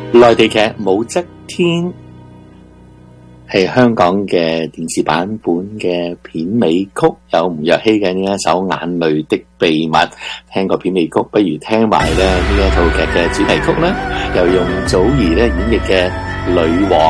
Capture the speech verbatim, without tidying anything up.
內地劇《武則天》係香港嘅電視版本嘅片尾曲，有吳若希嘅呢一首《眼淚的秘密》。聽過片尾曲，不如聽埋咧呢一套劇嘅主題曲啦，又用祖兒咧演繹嘅女王。